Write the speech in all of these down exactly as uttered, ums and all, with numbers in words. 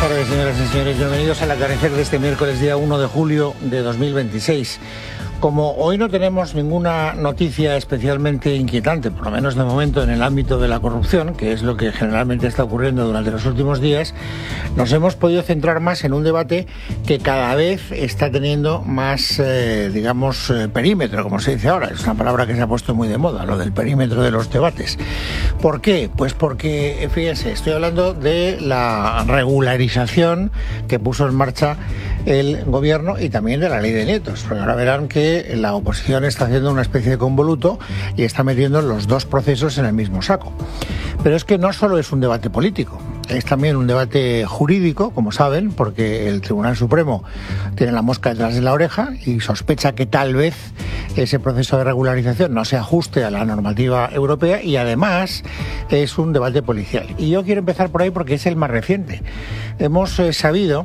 tardes, señoras y señores. Bienvenidos al atardecer de este miércoles, día uno de julio de dos mil veintiséis. Como hoy no tenemos ninguna noticia especialmente inquietante, por lo menos de momento en el ámbito de la corrupción, que es lo que generalmente está ocurriendo durante los últimos días, nos hemos podido centrar más en un debate que cada vez está teniendo más, eh, digamos, eh, perímetro, como se dice ahora. Es una palabra que se ha puesto muy de moda, lo del perímetro de los debates. ¿Por qué? Pues porque, fíjense, estoy hablando de la regularización que puso en marcha el gobierno y también de la ley de nietos, porque ahora verán que la oposición está haciendo una especie de convoluto y está metiendo los dos procesos en el mismo saco. Pero es que no solo es un debate político, es también un debate jurídico, como saben, porque el Tribunal Supremo tiene la mosca detrás de la oreja y sospecha que tal vez ese proceso de regularización no se ajuste a la normativa europea, y además es un debate policial. Y yo quiero empezar por ahí porque es el más reciente. Hemos eh, sabido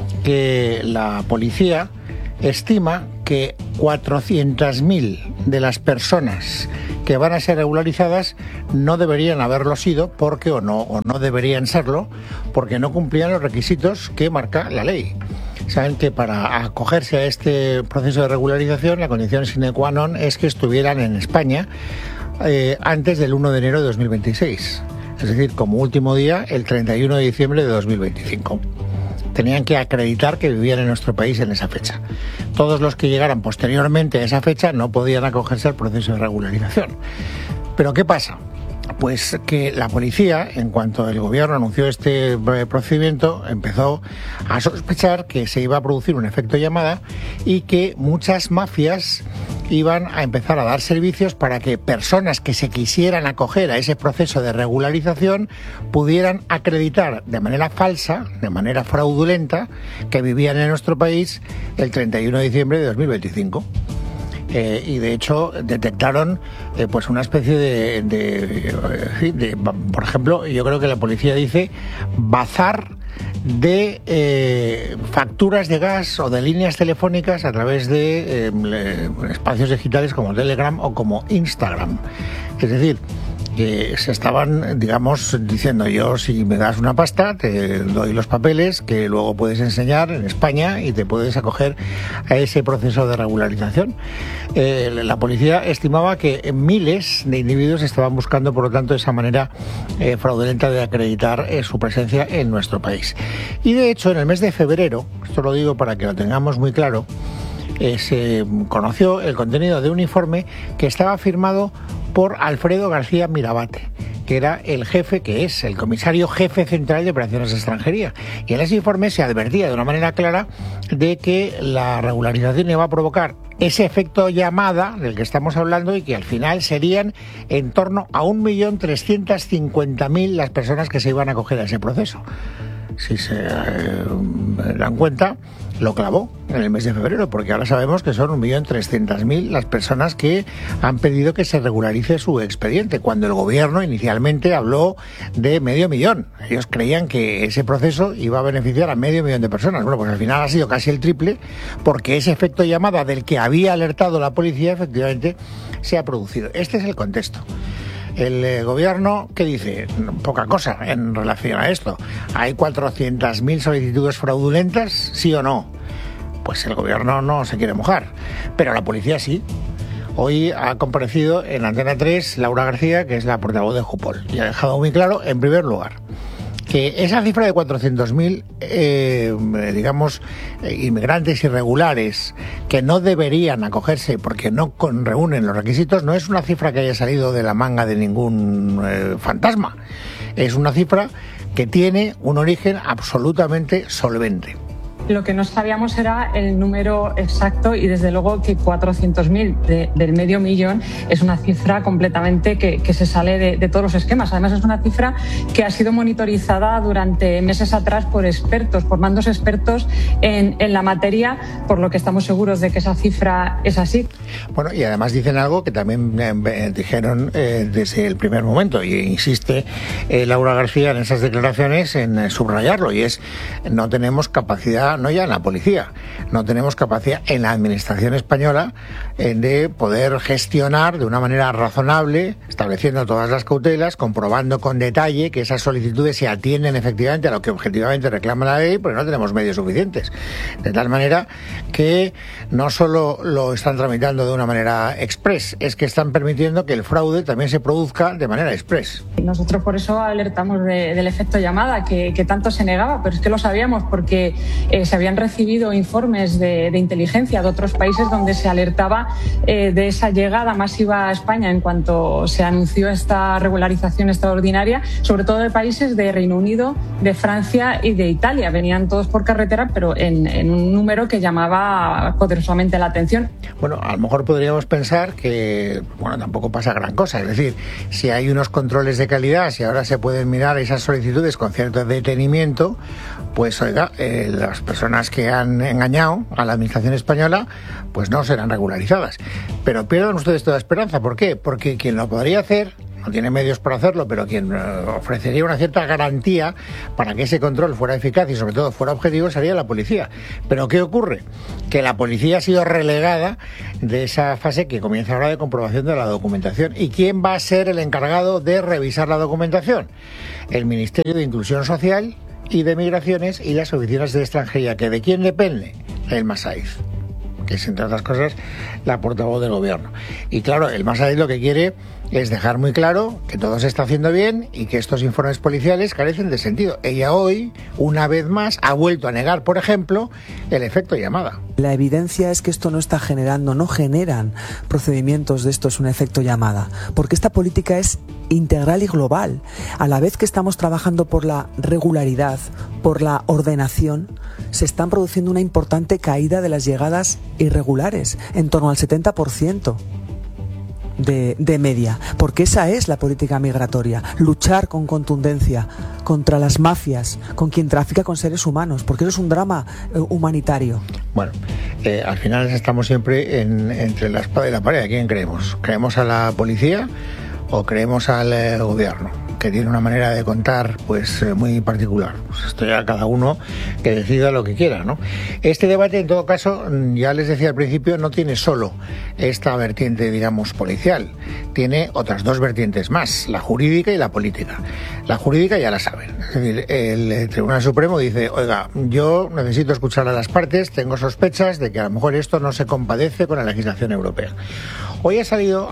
que la policía estima que cuatrocientas mil de las personas que van a ser regularizadas no deberían haberlo sido porque o no, o no deberían serlo porque no cumplían los requisitos que marca la ley. Saben que para acogerse a este proceso de regularización la condición sine qua non es que estuvieran en España eh, antes del uno de enero de dos mil veintiséis, es decir, como último día el treinta y uno de diciembre de dos mil veinticinco. Tenían que acreditar que vivían en nuestro país en esa fecha. Todos los que llegaran posteriormente a esa fecha no podían acogerse al proceso de regularización. ¿Pero qué pasa? Pues que la policía, en cuanto el gobierno anunció este procedimiento, empezó a sospechar que se iba a producir un efecto llamada y que muchas mafias iban a empezar a dar servicios para que personas que se quisieran acoger a ese proceso de regularización pudieran acreditar de manera falsa, de manera fraudulenta, que vivían en nuestro país el treinta y uno de diciembre de dos mil veinticinco. Eh, y de hecho detectaron eh, pues una especie de, de, de, de, por ejemplo, yo creo que la policía dice bazar de eh, facturas de gas o de líneas telefónicas a través de eh, espacios digitales como Telegram o como Instagram. Es decir, que se estaban, digamos, diciendo: yo, si me das una pasta, te doy los papeles que luego puedes enseñar en España y te puedes acoger a ese proceso de regularización. Eh, la policía estimaba que miles de individuos estaban buscando, por lo tanto, esa manera eh, fraudulenta de acreditar eh, su presencia en nuestro país. Y de hecho, en el mes de febrero, esto lo digo para que lo tengamos muy claro, eh, se conoció el contenido de un informe que estaba firmado por Alfredo García Mirabate, que era el jefe, que es el comisario jefe central de operaciones de extranjería. Y en ese informe se advertía de una manera clara de que la regularización iba a provocar ese efecto llamada del que estamos hablando y que al final serían en torno a un millón trescientos cincuenta mil las personas que se iban a acoger a ese proceso. Si se eh, dan cuenta, lo clavó en el mes de febrero, porque ahora sabemos que son un millón trescientos mil las personas que han pedido que se regularice su expediente, cuando el gobierno inicialmente habló de medio millón. Ellos creían que ese proceso iba a beneficiar a medio millón de personas. Bueno, pues al final ha sido casi el triple, porque ese efecto llamada del que había alertado la policía efectivamente se ha producido. Este es el contexto. El eh, gobierno, ¿qué dice? Poca cosa en relación a esto. ¿Hay cuatrocientas mil solicitudes fraudulentas? ¿Sí o no? Pues el gobierno no se quiere mojar, pero la policía sí. Hoy ha comparecido en Antena tres Laura García, que es la portavoz de Jupol, y ha dejado muy claro, en primer lugar, que esa cifra de cuatrocientos mil, eh, digamos, eh, inmigrantes irregulares que no deberían acogerse porque no con, reúnen los requisitos, no es una cifra que haya salido de la manga de ningún eh, fantasma. Es una cifra que tiene un origen absolutamente solvente. Lo que no sabíamos era el número exacto, y desde luego que cuatrocientos mil de, del medio millón es una cifra completamente que, que se sale de, de todos los esquemas. Además, es una cifra que ha sido monitorizada durante meses atrás por expertos, por mandos expertos en, en la materia, por lo que estamos seguros de que esa cifra es así. Bueno, y además dicen algo que también eh, dijeron eh, desde el primer momento, y insiste eh, Laura García en esas declaraciones en eh, subrayarlo, y es: no tenemos capacidad capacidad, no ya en la policía, no tenemos capacidad en la administración española eh, de poder gestionar de una manera razonable, estableciendo todas las cautelas, comprobando con detalle que esas solicitudes se atienden efectivamente a lo que objetivamente reclama la ley, porque no tenemos medios suficientes. De tal manera que no solo lo están tramitando de una manera express, es que están permitiendo que el fraude también se produzca de manera express. Nosotros por eso alertamos de, del efecto llamada, que, que tanto se negaba, pero es que lo sabíamos porque eh, se habían recibido informes de, de inteligencia de otros países donde se alertaba eh, de esa llegada masiva a España en cuanto se anunció esta regularización extraordinaria, sobre todo de países de Reino Unido, de Francia y de Italia. Venían todos por carretera, pero en, en un número que llamaba poderosamente la atención. Bueno, a lo mejor podríamos pensar que, bueno, tampoco pasa gran cosa. Es decir, si hay unos controles de calidad, si ahora se pueden mirar esas solicitudes con cierto detenimiento, pues oiga, eh, las personas que han engañado a la administración española, pues no serán regularizadas. Pero pierdan ustedes toda esperanza. ¿Por qué? Porque quien lo podría hacer no tiene medios para hacerlo, pero quien ofrecería una cierta garantía para que ese control fuera eficaz y sobre todo fuera objetivo sería la policía. Pero ¿qué ocurre? Que la policía ha sido relegada de esa fase que comienza ahora de comprobación de la documentación. ¿Y quién va a ser el encargado de revisar la documentación? El Ministerio de Inclusión Social y de Migraciones y las oficinas de extranjería. ¿Que de quién depende? El Masaiz, que es, entre otras cosas, la portavoz del gobierno. Y claro, el Masaiz lo que quiere es dejar muy claro que todo se está haciendo bien y que estos informes policiales carecen de sentido. Ella hoy, una vez más, ha vuelto a negar, por ejemplo, el efecto llamada. La evidencia es que esto no está generando, no generan procedimientos de estos un efecto llamada, porque esta política es integral y global. A la vez que estamos trabajando por la regularidad, por la ordenación, se están produciendo una importante caída de las llegadas irregulares, en torno al setenta por ciento. De, de media, porque esa es la política migratoria, luchar con contundencia contra las mafias, con quien trafica con seres humanos, porque eso es un drama eh, humanitario. Bueno, eh, al final estamos siempre en, entre la espada y la pared. ¿A quién creemos? ¿Creemos a la policía o creemos al eh, gobierno, que tiene una manera de contar pues eh, muy particular? Pues esto ya cada uno que decida lo que quiera, ¿no? Este debate, en todo caso, ya les decía al principio, no tiene solo esta vertiente, digamos, policial. Tiene otras dos vertientes más, la jurídica y la política. La jurídica ya la saben. Es decir, el Tribunal Supremo dice, oiga, yo necesito escuchar a las partes, tengo sospechas de que a lo mejor esto no se compadece con la legislación europea. Hoy ha salido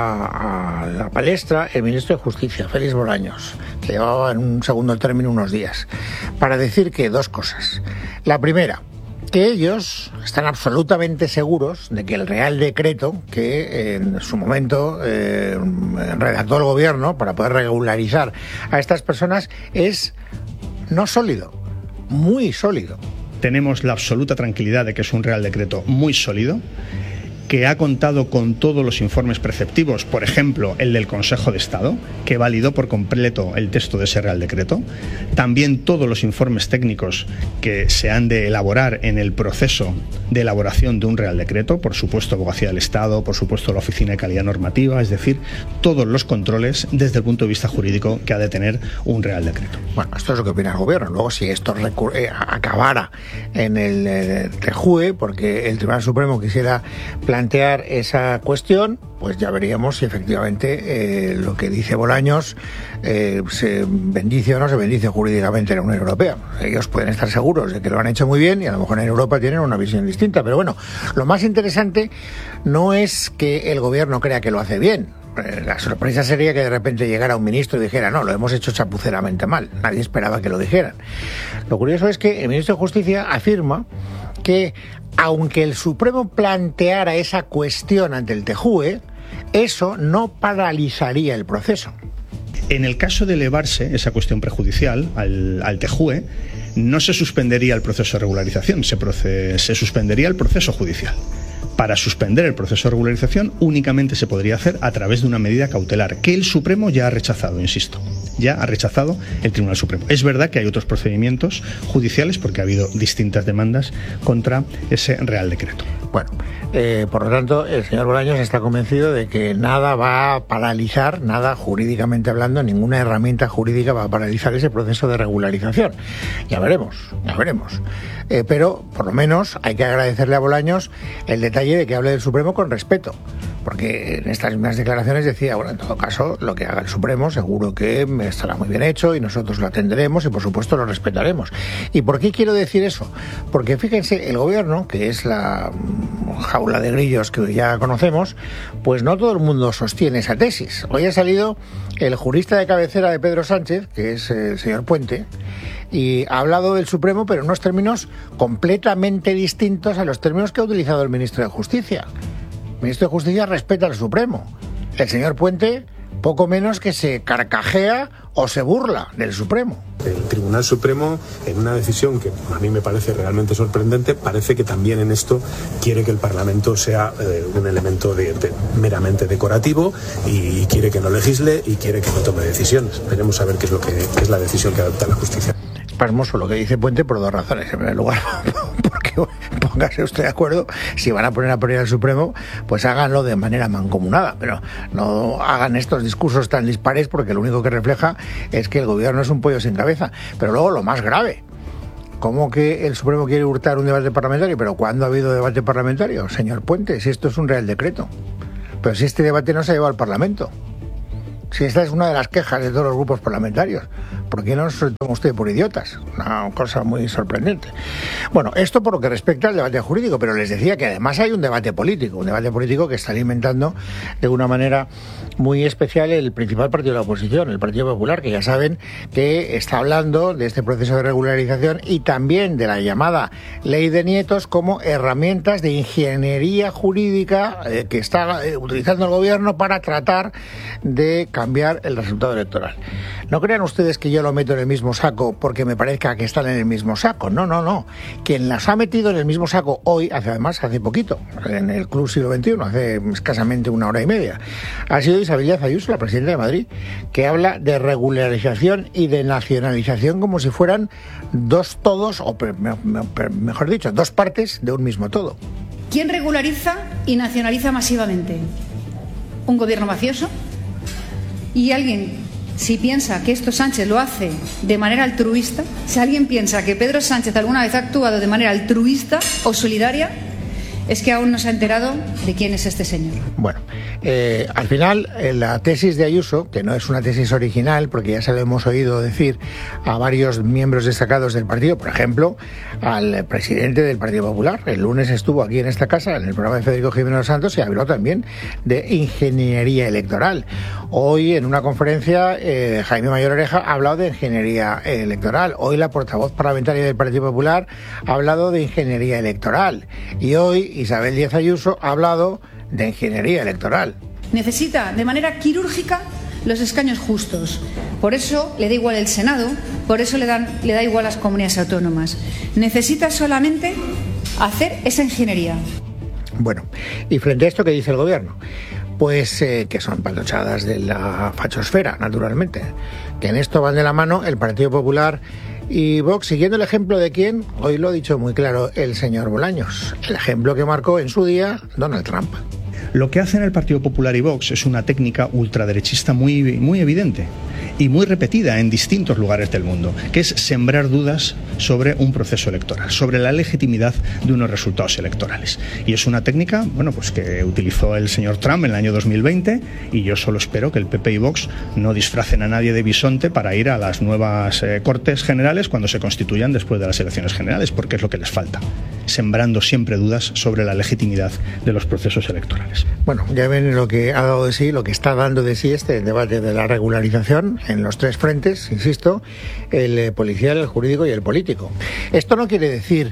a, a la palestra el ministro de Justicia, Félix Bolaños, que llevaba en un segundo término unos días, para decir que dos cosas. La primera, que ellos están absolutamente seguros de que el Real Decreto que en su momento eh, redactó el gobierno para poder regularizar a estas personas es no sólido, muy sólido. Tenemos la absoluta tranquilidad de que es un Real Decreto muy sólido, que ha contado con todos los informes preceptivos, por ejemplo, el del Consejo de Estado, que validó por completo el texto de ese Real Decreto. También todos los informes técnicos que se han de elaborar en el proceso de elaboración de un Real Decreto, por supuesto, Abogacía del Estado, por supuesto, la Oficina de Calidad Normativa, es decir, todos los controles desde el punto de vista jurídico que ha de tener un Real Decreto. Bueno, esto es lo que opina el Gobierno. Luego, si esto eh, acabara en el eh, TEJUE, porque el Tribunal Supremo quisiera plantear esa cuestión, pues ya veríamos si efectivamente eh, lo que dice Bolaños eh, se bendice o no se bendice jurídicamente en la Unión Europea. Ellos pueden estar seguros de que lo han hecho muy bien y a lo mejor en Europa tienen una visión distinta. Pero bueno, lo más interesante no es que el Gobierno crea que lo hace bien. La sorpresa sería que de repente llegara un ministro y dijera, no, lo hemos hecho chapuceramente mal. Nadie esperaba que lo dijeran. Lo curioso es que el ministro de Justicia afirma que aunque el Supremo planteara esa cuestión ante el TEJUE, eso no paralizaría el proceso. En el caso de elevarse esa cuestión prejudicial al, al TEJUE, no se suspendería el proceso de regularización, se, proce- se suspendería el proceso judicial. Para suspender el proceso de regularización únicamente se podría hacer a través de una medida cautelar, que el Supremo ya ha rechazado, insisto. ya ha rechazado el Tribunal Supremo. Es verdad que hay otros procedimientos judiciales porque ha habido distintas demandas contra ese Real Decreto. Bueno, eh, por lo tanto, el señor Bolaños está convencido de que nada va a paralizar, nada jurídicamente hablando, ninguna herramienta jurídica va a paralizar ese proceso de regularización. Ya veremos, ya veremos. Eh, pero, por lo menos, hay que agradecerle a Bolaños el detalle de que hable del Supremo con respeto. Porque en estas mismas declaraciones decía, bueno, en todo caso, lo que haga el Supremo seguro que estará muy bien hecho y nosotros lo atenderemos y, por supuesto, lo respetaremos. ¿Y por qué quiero decir eso? Porque, fíjense, el Gobierno, que es la jaula de grillos que ya conocemos, pues no todo el mundo sostiene esa tesis. Hoy ha salido el jurista de cabecera de Pedro Sánchez, que es el señor Puente, y ha hablado del Supremo, pero en unos términos completamente distintos a los términos que ha utilizado el ministro de Justicia. El ministro de Justicia respeta al Supremo. El señor Puente, poco menos que se carcajea o se burla del Supremo. El Tribunal Supremo, en una decisión que a mí me parece realmente sorprendente, parece que también en esto quiere que el Parlamento sea eh, un elemento de, de, meramente decorativo y quiere que no legisle y quiere que no tome decisiones. Veremos a ver qué es lo que qué es la decisión que adopta la justicia. Pasmoso lo que dice Puente por dos razones. En primer lugar, porque póngase usted de acuerdo, si van a poner a poner al Supremo, pues háganlo de manera mancomunada, pero no hagan estos discursos tan dispares porque lo único que refleja es que el gobierno es un pollo sin cabeza. Pero luego lo más grave, ¿cómo que el Supremo quiere hurtar un debate parlamentario? ¿Pero cuándo ha habido debate parlamentario, señor Puente? Si esto es un Real Decreto. Pero si este debate no se ha llevado al Parlamento. Si esta es una de las quejas de todos los grupos parlamentarios, ¿por qué no se toma usted por idiotas? Una cosa muy sorprendente. Bueno, esto por lo que respecta al debate jurídico, pero les decía que además hay un debate político, un debate político que está alimentando de una manera muy especial el principal partido de la oposición, el Partido Popular, que ya saben que está hablando de este proceso de regularización y también de la llamada Ley de Nietos como herramientas de ingeniería jurídica eh, que está eh, utilizando el gobierno para tratar de cambiar el resultado electoral. No crean ustedes que yo lo meto en el mismo saco porque me parezca que están en el mismo saco. No, no, no. Quien las ha metido en el mismo saco hoy, hace además hace poquito, en el Club Siglo veintiuno, hace escasamente una hora y media, ha sido Isabel Díaz Ayuso, la presidenta de Madrid, que habla de regularización y de nacionalización como si fueran dos todos, o mejor dicho, dos partes de un mismo todo. ¿Quién regulariza y nacionaliza masivamente? ¿Un gobierno mafioso? Y alguien, si piensa que esto Sánchez lo hace de manera altruista, si alguien piensa que Pedro Sánchez alguna vez ha actuado de manera altruista o solidaria, es que aún no se ha enterado de quién es este señor. Bueno, eh, al final eh, la tesis de Ayuso, que no es una tesis original, porque ya se lo hemos oído decir a varios miembros destacados del partido, por ejemplo, al presidente del Partido Popular. El lunes estuvo aquí en esta casa, en el programa de Federico Jiménez Santos, y habló también de ingeniería electoral. Hoy, en una conferencia, eh, Jaime Mayor Oreja ha hablado de ingeniería electoral. Hoy la portavoz parlamentaria del Partido Popular ha hablado de ingeniería electoral. Y hoy Isabel Díaz Ayuso ha hablado de ingeniería electoral. Necesita de manera quirúrgica los escaños justos. Por eso le da igual el Senado, por eso le, dan, le da igual las comunidades autónomas. Necesita solamente hacer esa ingeniería. Bueno, y frente a esto, ¿qué dice el gobierno? Pues eh, que son patochadas de la fachosfera, naturalmente. Que en esto van de la mano el Partido Popular y Vox, siguiendo el ejemplo de quién, hoy lo ha dicho muy claro el señor Bolaños, el ejemplo que marcó en su día Donald Trump. Lo que hacen el Partido Popular y Vox es una técnica ultraderechista muy, muy evidente y muy repetida en distintos lugares del mundo, que es sembrar dudas sobre un proceso electoral, sobre la legitimidad de unos resultados electorales. Y es una técnica, bueno, pues que utilizó el señor Trump en el año dos mil veinte, y yo solo espero que el P P y Vox no disfracen a nadie de bisonte para ir a las nuevas eh, Cortes Generales cuando se constituyan después de las elecciones generales, porque es lo que les falta, sembrando siempre dudas sobre la legitimidad de los procesos electorales. Bueno, ya ven lo que ha dado de sí, lo que está dando de sí este debate de la regularización en los tres frentes, insisto, el policial, el jurídico y el político. Esto no quiere decir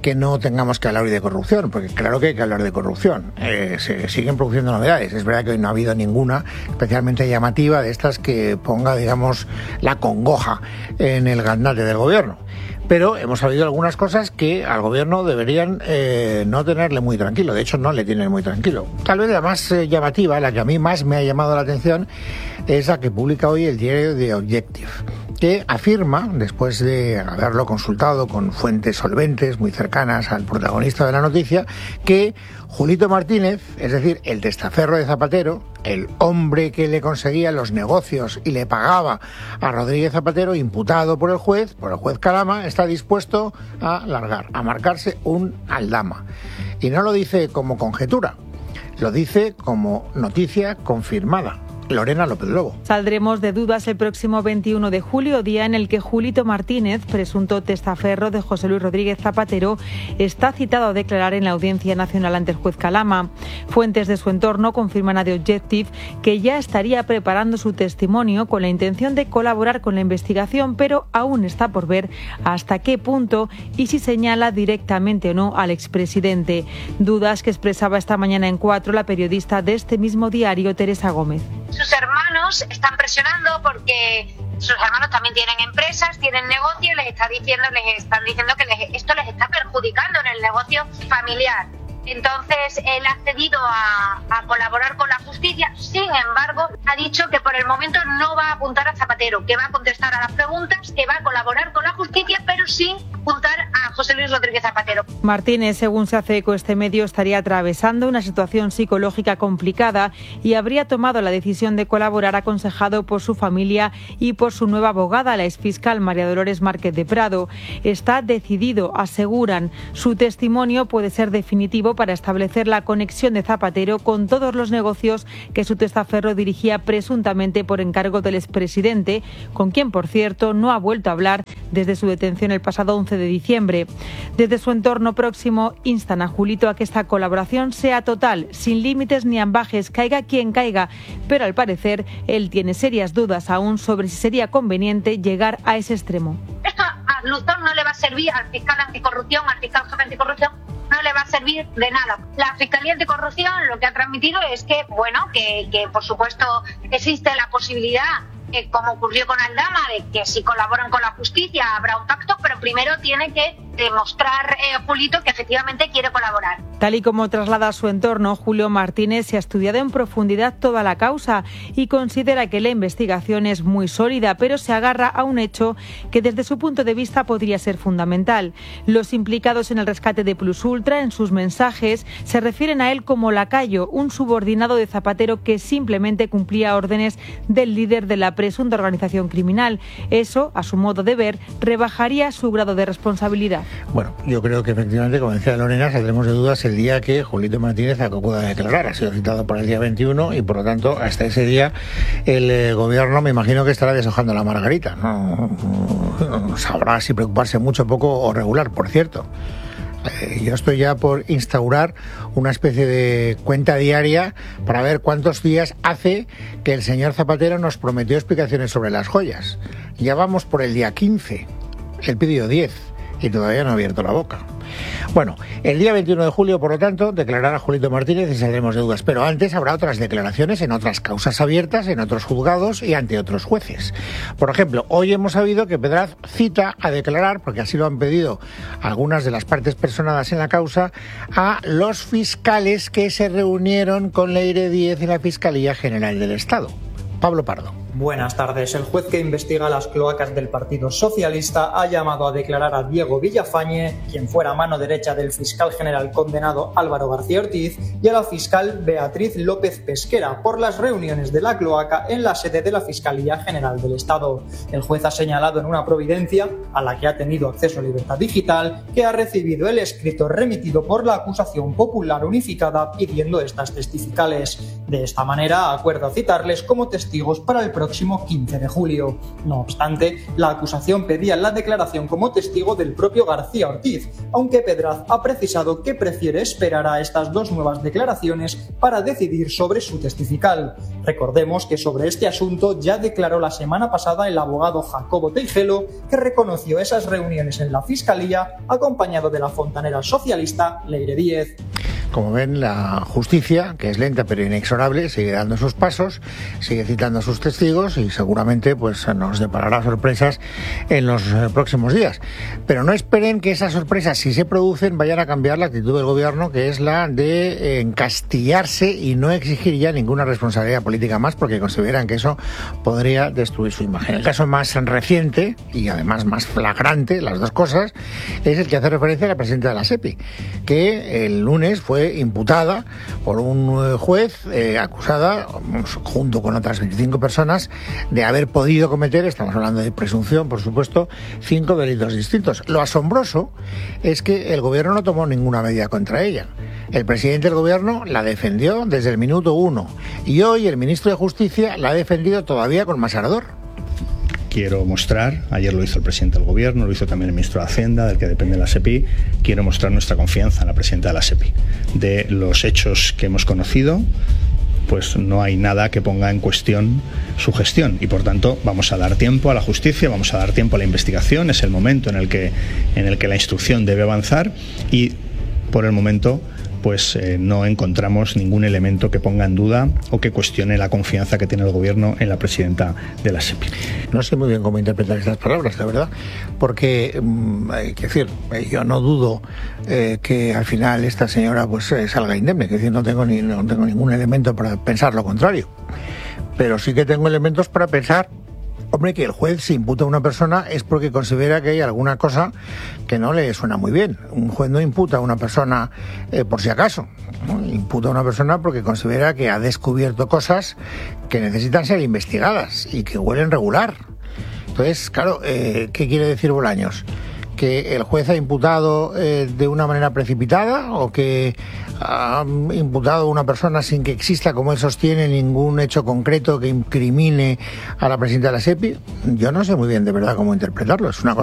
que no tengamos que hablar hoy de corrupción, porque claro que hay que hablar de corrupción. Eh, se siguen produciendo novedades. Es verdad que hoy no ha habido ninguna especialmente llamativa de estas que ponga, digamos, la congoja en el gaznate del gobierno. Pero hemos sabido algunas cosas que al gobierno deberían eh, no tenerle muy tranquilo. De hecho, no le tienen muy tranquilo. Tal vez la más eh, llamativa, la que a mí más me ha llamado la atención, es la que publica hoy el diario The Objective, que afirma, después de haberlo consultado con fuentes solventes muy cercanas al protagonista de la noticia, que Julito Martínez, es decir, el testaferro de Zapatero, el hombre que le conseguía los negocios y le pagaba a Rodríguez Zapatero, imputado por el juez, por el juez Calama, está dispuesto a largar, a marcarse un aldama. Y no lo dice como conjetura, lo dice como noticia confirmada. Lorena López Lobo. Saldremos de dudas el próximo veintiuno de julio, día en el que Julito Martínez, presunto testaferro de José Luis Rodríguez Zapatero, está citado a declarar en la Audiencia Nacional ante el juez Calama. Fuentes de su entorno confirman a The Objective que ya estaría preparando su testimonio con la intención de colaborar con la investigación, pero aún está por ver hasta qué punto y si señala directamente o no al expresidente. Dudas que expresaba esta mañana en Cuatro la periodista de este mismo diario, Teresa Gómez. Sus hermanos están presionando porque sus hermanos también tienen empresas, tienen negocios, les está diciendo, les están diciendo que les, esto les está perjudicando en el negocio familiar. Entonces él ha cedido a, a colaborar con la justicia. Sin embargo, ha dicho que por el momento no va a apuntar a Zapatero, que va a contestar a las preguntas, que va a colaborar con la justicia, pero sin apuntar a José Luis Rodríguez Zapatero. Martínez, según se hace eco este medio, estaría atravesando una situación psicológica complicada y habría tomado la decisión de colaborar aconsejado por su familia y por su nueva abogada, la exfiscal María Dolores Márquez de Prado. Está decidido, aseguran. Su testimonio puede ser definitivo para establecer la conexión de Zapatero con todos los negocios que su testaferro dirigía presuntamente por encargo del expresidente, con quien, por cierto, no ha vuelto a hablar desde su detención el pasado once de diciembre. Desde su entorno próximo instan a Julito a que esta colaboración sea total, sin límites ni ambajes, caiga quien caiga, pero al parecer él tiene serias dudas aún sobre si sería conveniente llegar a ese extremo. Esto a Luzón no le va a servir, al fiscal anticorrupción, al fiscal jefe anticorrupción, no le va a servir de nada. La Fiscalía Anticorrupción lo que ha transmitido es que, bueno, que, que por supuesto existe la posibilidad, eh, como ocurrió con Aldama, de que si colaboran con la justicia habrá un pacto, pero primero tiene que demostrar eh, Julito que efectivamente quiere colaborar. Tal y como traslada a su entorno, Julio Martínez se ha estudiado en profundidad toda la causa y considera que la investigación es muy sólida, pero se agarra a un hecho que desde su punto de vista podría ser fundamental. Los implicados en el rescate de Plus Ultra, en sus mensajes, se refieren a él como lacayo, un subordinado de Zapatero que simplemente cumplía órdenes del líder de la presunta organización criminal. Eso, a su modo de ver, rebajaría su grado de responsabilidad. Bueno, yo creo que efectivamente, como decía Lorena, saldremos de dudas el día que Julito Martínez acuda a declarar. Ha sido citado para el día veintiuno y, por lo tanto, hasta ese día el eh, gobierno me imagino que estará deshojando la margarita. No, no, no sabrá si preocuparse mucho, poco o regular, por cierto. Eh, yo estoy ya por instaurar una especie de cuenta diaria para ver cuántos días hace que el señor Zapatero nos prometió explicaciones sobre las joyas. Ya vamos por el día quince. Él pidió diez. Y todavía no ha abierto la boca. Bueno, el día veintiuno de julio, por lo tanto, declarará Julito Martínez y saldremos de dudas. Pero antes habrá otras declaraciones en otras causas abiertas, en otros juzgados y ante otros jueces. Por ejemplo, hoy hemos sabido que Pedraz cita a declarar, porque así lo han pedido algunas de las partes personadas en la causa, a los fiscales que se reunieron con Leire Díez en la Fiscalía General del Estado. Pablo Pardo. Buenas tardes. El juez que investiga las cloacas del Partido Socialista ha llamado a declarar a Diego Villafañe, quien fuera mano derecha del fiscal general condenado Álvaro García Ortiz, y a la fiscal Beatriz López Pesquera por las reuniones de la cloaca en la sede de la Fiscalía General del Estado. El juez ha señalado en una providencia, a la que ha tenido acceso a Libertad Digital, que ha recibido el escrito remitido por la acusación popular unificada pidiendo estas testificales. De esta manera, acuerda citarles como testigos para el próximo quince de julio. No obstante, la acusación pedía la declaración como testigo del propio García Ortiz, aunque Pedraz ha precisado que prefiere esperar a estas dos nuevas declaraciones para decidir sobre su testifical. Recordemos que sobre este asunto ya declaró la semana pasada el abogado Jacobo Teijelo, que reconoció esas reuniones en la Fiscalía acompañado de la fontanera socialista Leire Díez. Como ven, la justicia, que es lenta pero inexorable, sigue dando sus pasos, sigue citando a sus testigos y seguramente pues nos deparará sorpresas en los próximos días. Pero no esperen que esas sorpresas, si se producen, vayan a cambiar la actitud del gobierno, que es la de encastillarse y no exigir ya ninguna responsabilidad política más, porque consideran que eso podría destruir su imagen. El caso más reciente y además más flagrante, las dos cosas, es el que hace referencia a la presidenta de la SEPI, que el lunes fue imputada por un juez, eh, acusada, junto con otras veinticinco personas, de haber podido cometer, estamos hablando de presunción, por supuesto, cinco delitos distintos. Lo asombroso es que el gobierno no tomó ninguna medida contra ella. El presidente del gobierno la defendió desde el minuto uno y hoy el ministro de Justicia la ha defendido todavía con más ardor. Quiero mostrar, ayer lo hizo el presidente del gobierno, lo hizo también el ministro de Hacienda, del que depende la SEPI, quiero mostrar nuestra confianza en la presidenta de la SEPI. De los hechos que hemos conocido, pues no hay nada que ponga en cuestión su gestión y por tanto vamos a dar tiempo a la justicia, vamos a dar tiempo a la investigación, es el momento en el que, en el que la instrucción debe avanzar y por el momento pues eh, no encontramos ningún elemento que ponga en duda o que cuestione la confianza que tiene el gobierno en la presidenta de la SEPI. No sé muy bien cómo interpretar estas palabras, la verdad, porque mmm, hay que decir, yo no dudo eh, que al final esta señora pues eh, salga indemne, que decir, no tengo ni no tengo ningún elemento para pensar lo contrario, pero sí que tengo elementos para pensar, hombre, que el juez, si imputa a una persona es porque considera que hay alguna cosa que no le suena muy bien. Un juez no imputa a una persona eh, por si acaso, ¿no? Imputa a una persona porque considera que ha descubierto cosas que necesitan ser investigadas y que huelen regular. Entonces, claro, eh, ¿qué quiere decir Bolaños? ¿Que el juez ha imputado eh, de una manera precipitada o que ha imputado a una persona sin que exista, como él sostiene, ningún hecho concreto que incrimine a la presidenta de la SEPI? Yo no sé muy bien de verdad cómo interpretarlo. Es una cosa